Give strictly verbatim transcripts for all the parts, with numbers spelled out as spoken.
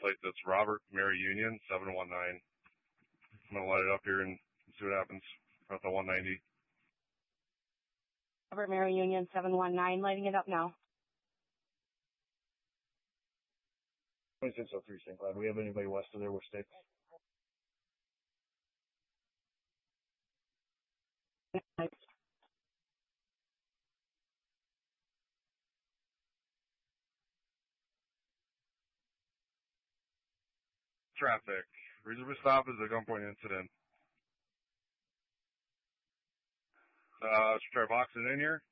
plate that's Robert Mary Union seven one nine. I'm gonna light it up here and see what happens at the one ninety. Robert Mary Union seven one nine, lighting it up now. twenty-six oh three Saint Cloud. Do we have anybody west of there with state? Traffic. Reason for stop is a gunpoint incident. Uh, let's try boxing in here.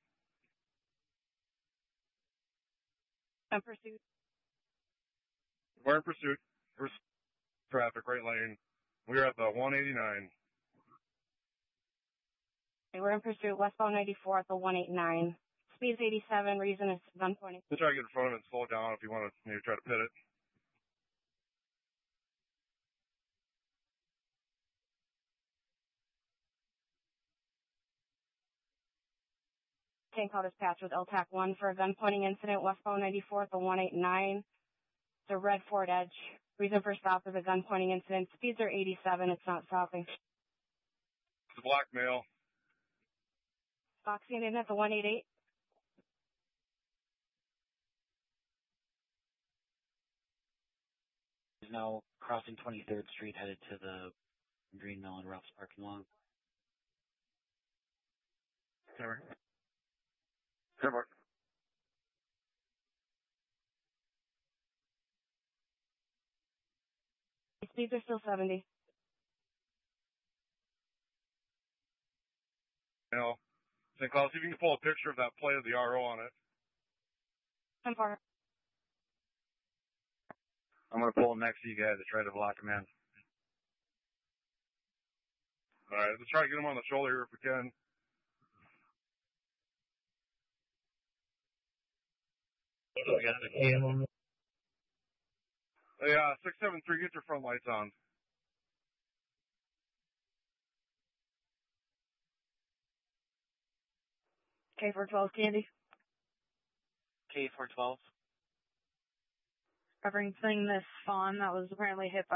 In pursuit. We're in pursuit. Pursuit. Traffic, right lane. We're at the one eighty-nine. Okay, we're in pursuit, westbound ninety-four at the one eighty-nine. Speed's eighty-seven, reason is gunpointing. We'll try to get in front of it and slow it down if you want to maybe try to pit it. Saint Cloud dispatch with L TAC one for a gun pointing incident, westbound ninety-four at the one eighty-nine. It's a red Ford Edge. Reason for stop is a gun pointing incident. Speeds are eighty-seven. It's not stopping. It's a black male. Boxing in at the one eighty-eight. He's now crossing twenty-third Street, headed to the Green Mill and Ruff's parking lot. Timber. Timber. Speeds are still seventy. Male. Saint Cloud, see if you can pull a picture of that plate of the R O on it. ten four. I'm going to pull next to you guys to try to block him in. All right, let's try to get him on the shoulder here if we can. Hey, uh, six seven three, get your front lights on. K four twelve, Candy. K four twelve. Referencing this fawn that was apparently hit by